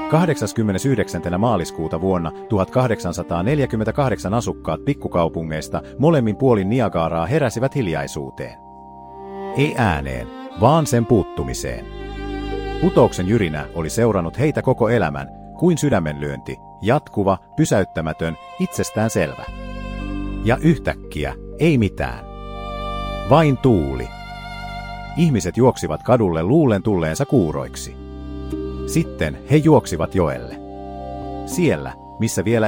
29. maaliskuuta vuonna 1848 asukkaat pikkukaupungeista molemmin puolin Niagaraa heräsivät hiljaisuuteen. Ei ääneen, vaan sen puuttumiseen. Putouksen jyrinä oli seurannut heitä koko elämän, kuin sydämenlyönti, jatkuva, pysäyttämätön, itsestäänselvä. Ja yhtäkkiä ei mitään. Vain tuuli. Ihmiset juoksivat kadulle luullen tulleensa kuuroiksi. Sitten he juoksivat joelle. Siellä, missä vielä